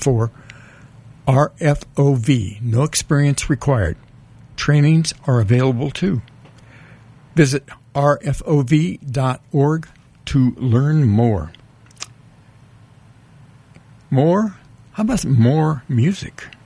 for RFOV. No experience required. Trainings are available too. Visit rfov.org to learn more. More? How about more music?